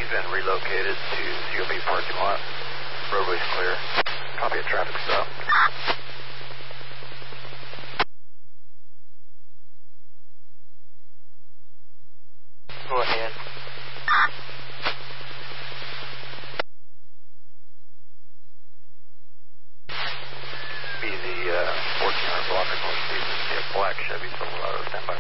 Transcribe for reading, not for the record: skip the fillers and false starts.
You've been relocated to COB parking lot. Roadway's clear. Copy a traffic stop. Go ahead. Be the 1400 block of North Street. Black Chevy Silverado, standby.